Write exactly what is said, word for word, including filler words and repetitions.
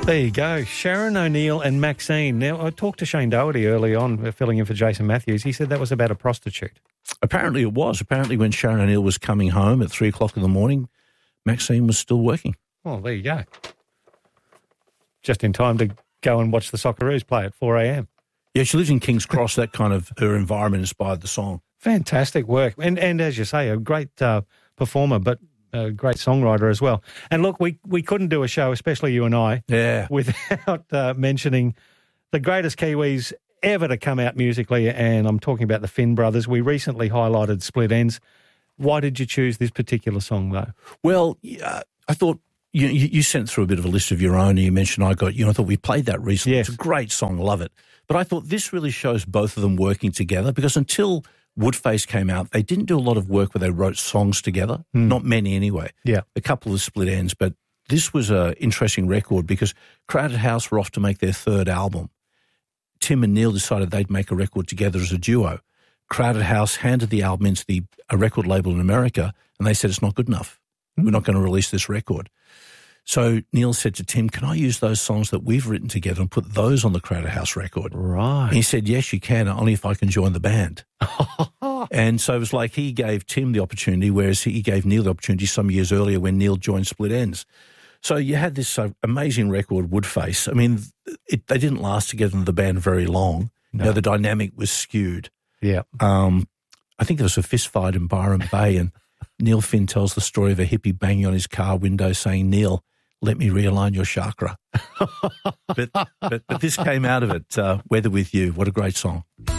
There you go. Sharon O'Neill and Maxine. Now, I talked to Shane Doherty early on, filling in for Jason Matthews. He said that was about a prostitute. Apparently it was. Apparently when Sharon O'Neill was coming home at three o'clock in the morning, Maxine was still working. Oh, there you go. Just in time to go and watch the Socceroos play at four a.m. Yeah, she lives in King's Cross. That kind of, her environment inspired the song. Fantastic work. And, and as you say, a great uh, performer, but a great songwriter as well. And look, we, we couldn't do a show, especially you and I, yeah. without uh, mentioning the greatest Kiwis ever to come out musically, and I'm talking about the Finn brothers. We recently highlighted Split Ends. Why did you choose this particular song, though? Well, uh, I thought you, you you sent through a bit of a list of your own, and you mentioned I Got You. I thought we played that recently. Yes. It's a great song, love it. But I thought this really shows both of them working together, because until Woodface came out, they didn't do a lot of work where they wrote songs together, mm. not many anyway. Yeah, a couple of Split Ends, but this was an interesting record because Crowded House were off to make their third album. Tim and Neil decided they'd make a record together as a duo. Crowded House handed the album into the a record label in America, and they said, it's not good enough. Mm. We're not going to release this record. So Neil said to Tim, can I use those songs that we've written together and put those on the Crowded House record? Right. And he said, yes, you can, only if I can join the band. And so it was like he gave Tim the opportunity, whereas he gave Neil the opportunity some years earlier when Neil joined Split Ends. So you had this uh, amazing record, Woodface. I mean, it, they didn't last together in the band very long. No. You know, the dynamic was skewed. Yeah. Um, I think there was a fist fight in Byron Bay, and Neil Finn tells the story of a hippie banging on his car window saying, Neil, let me realign your chakra. but, but but this came out of it, uh, Weather With You. What a great song.